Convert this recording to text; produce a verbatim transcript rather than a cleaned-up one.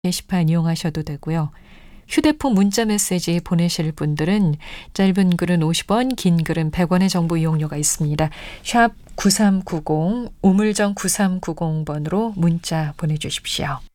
게시판 이용하셔도 되고요. 휴대폰 문자 메시지 보내실 분들은 짧은 글은 오십 원, 긴 글은 백 원의 정보 이용료가 있습니다. 샵 구삼구공, 우물정 구삼구공 번으로 문자 보내주십시오.